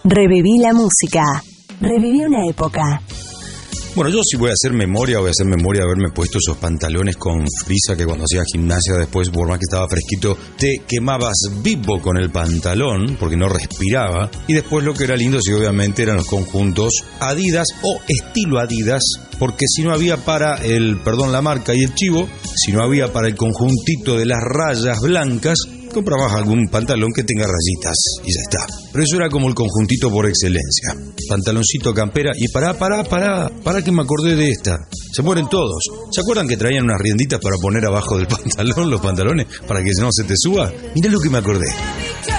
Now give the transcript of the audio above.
Reviví la música. Reviví una época. Bueno, yo sí voy a hacer memoria de haberme puesto esos pantalones con frisa que cuando hacías gimnasia después, por más que estaba fresquito, te quemabas vivo con el pantalón porque no respiraba. Y después lo que era lindo, sí, obviamente, eran los conjuntos Adidas o estilo Adidas, porque si no había para la marca y el chivo, si no había para el conjuntito de las rayas blancas, comprabas algún pantalón que tenga rayitas y ya está. Pero eso era como el conjuntito por excelencia. Pantaloncito, campera y para que me acordé de esta. Se mueren todos. ¿Se acuerdan que traían unas rienditas para poner abajo del pantalón los pantalones para que no se te suba? Mirá lo que me acordé.